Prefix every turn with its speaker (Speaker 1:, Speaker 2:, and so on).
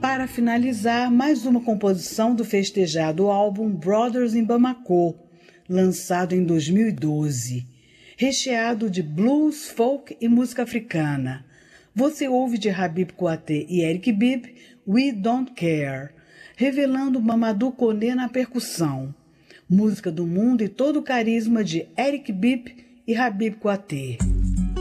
Speaker 1: Para finalizar, mais uma composição do festejado álbum Brothers in Bamako, lançado em 2012, recheado de blues, folk e música africana. Você ouve de Habib Kouyaté e Eric Bibb, We Don't Care, revelando Mamadou Koné na percussão. Música do mundo e todo o carisma de Eric Bibb e Habib Kouyaté.